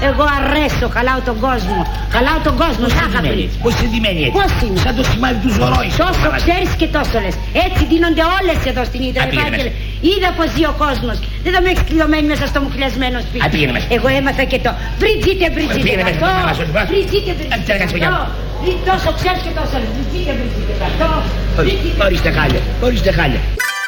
Εγώ αρέσω, χαλάω τον κόσμο. Χαλάω τον κόσμο, αγάπη. Πώς σημαίνει έτσι? Πώς είναι? Σαν το σημάδι του Ζωρόη. Τόσο ξέρεις και τόσο λες. Έτσι δίνονται όλες εδώ στην Ήτρα. Είδα πως ζει ο κόσμος. Δεν θα με έχεις κλειδωμένη μέσα στο μουχλιασμένο σπίτι. Εγώ έμαθα και το Μπριτζίτε. Τόσο ξέρεις και τόσο λες. Μπριτζίτε. Ορίστε χάλια.